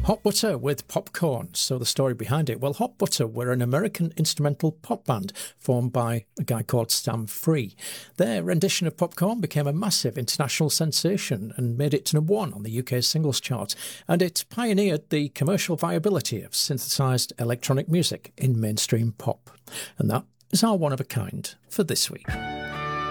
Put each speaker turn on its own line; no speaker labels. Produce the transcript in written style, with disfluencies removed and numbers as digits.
Hot Butter with Popcorn. So the story behind it, well, Hot Butter were an American instrumental pop band formed by a guy called Sam Free. Their rendition of Popcorn became a massive international sensation and made it to #1 on the UK singles chart, and it pioneered the commercial viability of synthesised electronic music in mainstream pop. And that is our one of a kind for this week.